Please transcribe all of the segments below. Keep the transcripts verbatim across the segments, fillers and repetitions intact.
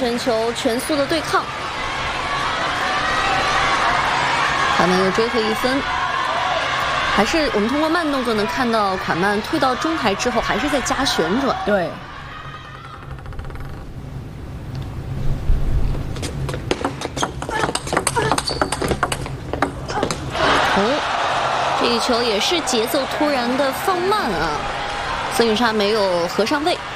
旋球全速的对抗，快慢又追回一分。还是我们通过慢动作能看到，快慢退到中台之后还是在加旋转。 对。 哦，这一球也是节奏突然的放慢啊，孙颖莎没有合上位。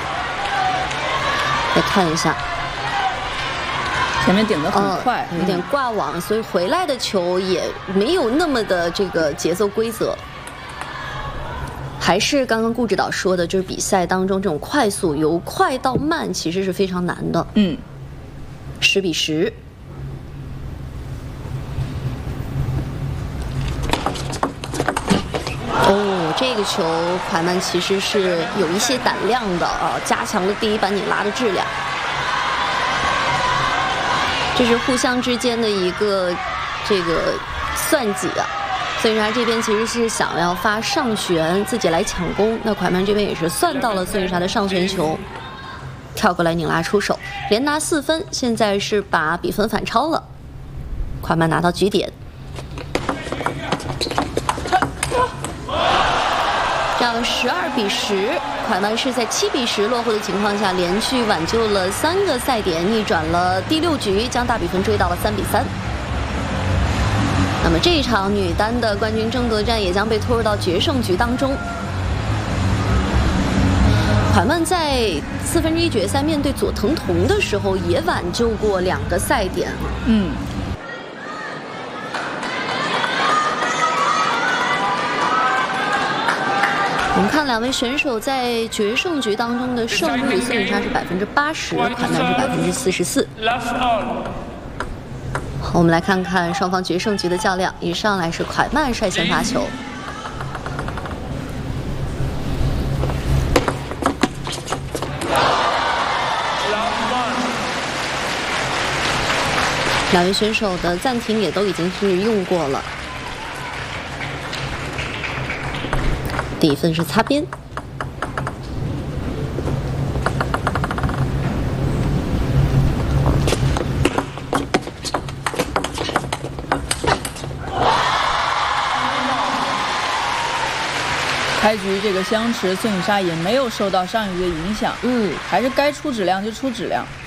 再看一下。 前面顶得很快， 呃、有点挂网，所以回来的球也没有那么的这个节奏规则。还是刚刚顾指导说的，就是比赛当中这种快速由快到慢其实是非常难的。 嗯， 十比十。哦，这个球快慢其实是有一些胆量的啊，加强了第一板拧拉的质量。 这是互相之间的一个这个算计啊，孙颖莎这边其实是想要发上旋，自己来抢攻。那快慢这边也是算到了孙颖莎的上旋球，跳过来拧拉出手，连拿四分，现在是把比分反超了，快慢拿到局点。这样十二比十。 快慢是在七比十落后的情况下，连续挽救了三个赛点，逆转了第六局，将大比分追到了三比三。那么这一场女单的冠军争夺战也将被拖入到决胜局当中。快慢在四分之一决赛面对佐藤瞳的时候，也挽救过两个赛点。 嗯。 我们看两位选手在决胜局当中的胜率，孙颖莎是百分之八十，快慢是百分之四十四。好，我们来看看双方决胜局的较量。一上来是快慢率先发球，两位选手的暂停也都已经是用过了。 第一分是擦边， 开局这个相持，孙颖莎也没有受到上一局的影响， 嗯， 还是该出质量就出质量。